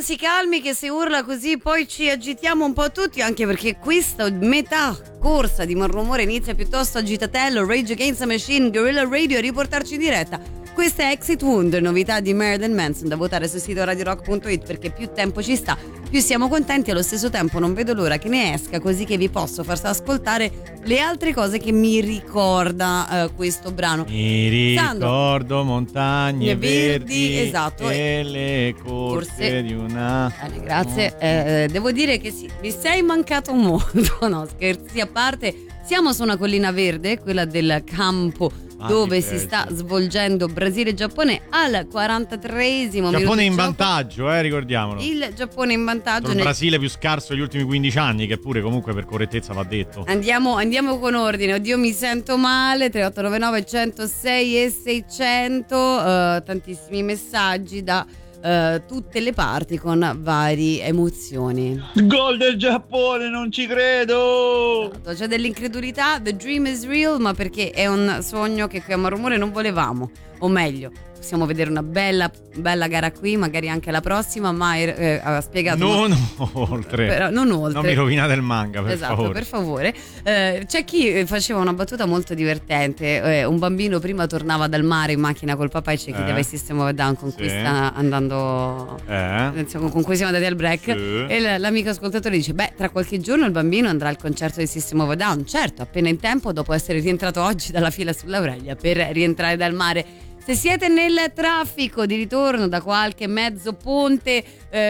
si calmi che se urla così poi ci agitiamo un po' tutti, anche perché questa metà corsa di Malrumore inizia piuttosto agitatello. Rage Against the Machine, Guerrilla Radio a riportarci in diretta. Questa è Exit Wound, novità di Marilyn Manson, da votare sul sito radiorock.it, perché più tempo ci sta, più siamo contenti. Allo stesso tempo non vedo l'ora che ne esca, così che vi posso far ascoltare le altre cose che mi ricorda questo brano. Mi ricordo montagne verdi, esatto, e le corse di una... grazie, devo dire che sì, mi sei mancato molto. No, scherzi a parte, siamo su una collina verde, quella del campo dove si sta svolgendo Brasile-Giappone al 43esimo minuto. Giappone in vantaggio, ricordiamolo. Il Giappone in vantaggio. Il Brasile più scarso degli ultimi 15 anni, che pure comunque per correttezza va detto. Andiamo con ordine. Oddio, mi sento male. 3899 106 e 600. Tantissimi messaggi da tutte le parti con varie emozioni. Gol del Giappone, non ci credo. C'è dell'incredulità, the dream is real, ma perché è un sogno che qui a Malrumore non volevamo, o meglio, possiamo vedere una bella gara qui, magari anche la prossima, ma ha spiegato non oltre. Non oltre. Non mi rovinate il manga, per favore. Per favore. C'è chi faceva una battuta molto divertente. Un bambino prima tornava dal mare in macchina col papà e ci chiedeva il System of a Down con cui sta andando, con cui siamo andati al break. Sì. E l'amico ascoltatore dice: beh, tra qualche giorno il bambino andrà al concerto di System of a Down. Certo, appena in tempo dopo essere rientrato oggi dalla fila sull'Aurelia per rientrare dal mare. Se siete nel traffico di ritorno da qualche mezzo ponte,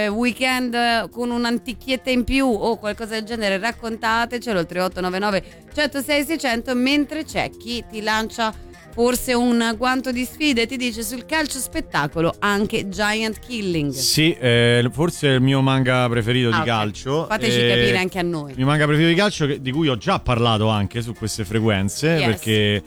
weekend con un'antichietta in più o qualcosa del genere, raccontatecelo al 3899 106 600, mentre c'è chi ti lancia forse un guanto di sfida e ti dice: sul calcio spettacolo anche Giant Killing. Sì, forse è il mio manga preferito di calcio. Fateci capire anche a noi. Il mio manga preferito di calcio, di cui ho già parlato anche su queste frequenze, perché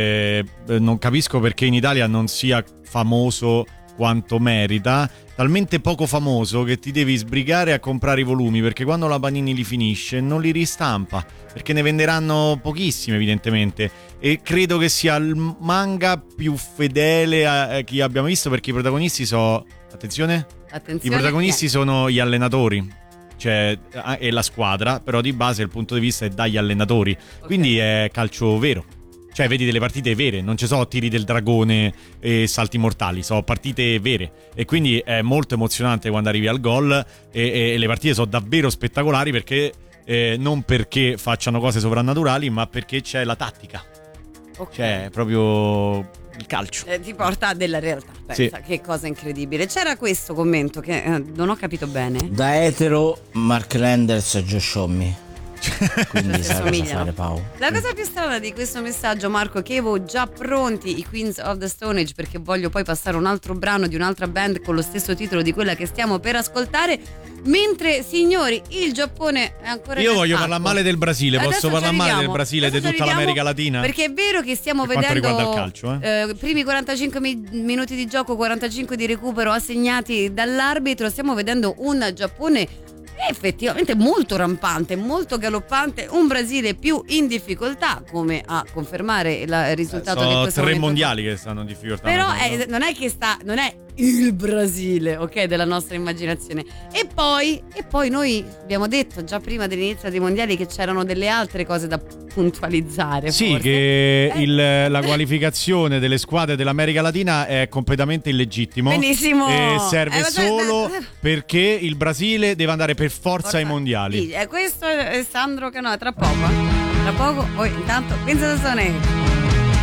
non capisco perché in Italia non sia famoso quanto merita, talmente poco famoso che ti devi sbrigare a comprare i volumi, perché quando la Panini li finisce non li ristampa, perché ne venderanno pochissimi evidentemente, e credo che sia il manga più fedele a chi abbiamo visto, perché i protagonisti sono attenzione i protagonisti sono gli allenatori, cioè, e la squadra, però di base il punto di vista è dagli allenatori, quindi è calcio vero. Cioè, vedi delle partite vere, non ci sono tiri del dragone e salti mortali, sono partite vere. E quindi è molto emozionante quando arrivi al gol. E le partite sono davvero spettacolari, perché non perché facciano cose sovrannaturali, ma perché c'è la tattica. Cioè, proprio il calcio. Ti porta della realtà. Pensa, che cosa incredibile. C'era questo commento che non ho capito bene. Da etero, Mark Landers e Josh Homme. Quindi sa cosa fare, Pau. La cosa più strana di questo messaggio, Marco, è che avevo già pronti i Queens of the Stone Age, perché voglio poi passare un altro brano di un'altra band con lo stesso titolo di quella che stiamo per ascoltare. Mentre, signori, il Giappone è ancora io voglio parlare male del Brasile. Posso parlare male del Brasile e di tutta l'America Latina? Perché è vero che stiamo vedendo il calcio, primi 45 minuti di gioco, 45 di recupero assegnati dall'arbitro. Stiamo vedendo un Giappone effettivamente molto rampante, molto galoppante, un Brasile più in difficoltà, come a confermare il risultato di questo tre momento. mondiali che stanno in difficoltà. Però non è il Brasile, ok, della nostra immaginazione. E poi noi abbiamo detto già prima dell'inizio dei mondiali che c'erano delle altre cose da puntualizzare. Sì, forse. che la qualificazione delle squadre dell'America Latina è completamente illegittimo. Benissimo. E serve solo perché il Brasile deve andare per forza ai mondiali. Sì, questo è Sandro Canoa, tra poco. Tra poco, poi intanto Queens of the Stone Age.